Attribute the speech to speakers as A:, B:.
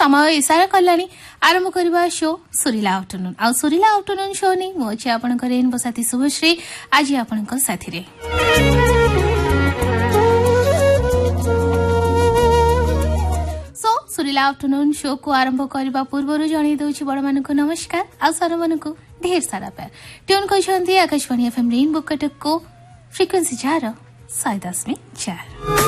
A: समय इशारा कलानी आरंभ करबा शो सुरीला आफ्टरनून आ सुरीला आफ्टरनून शो नहीं मो अछि आपनकर रेनबो साथी शुभश्री आज आपनकर साथी रे सुरीला आफ्टरनून शो को आरंभ करबा पूर्व जणै दउछि बड़ मानको नमस्कार आ सारा मानको ढेर सारा प्यार tune कइछन्ती Akashvani FM rainbow Cuttack को फ्रीक्वेंसी 4 110.4